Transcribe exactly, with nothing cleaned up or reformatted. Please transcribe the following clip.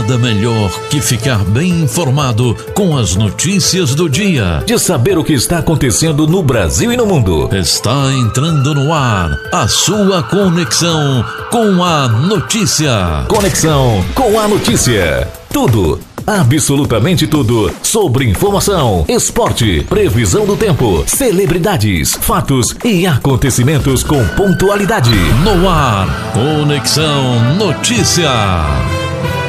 Nada melhor que ficar bem informado com as notícias do dia. De saber o que está acontecendo no Brasil e no mundo. Está entrando no ar a sua conexão com a notícia. Conexão com a notícia. Tudo, absolutamente tudo sobre informação, esporte, previsão do tempo, celebridades, fatos e acontecimentos com pontualidade. No ar, Conexão Notícia.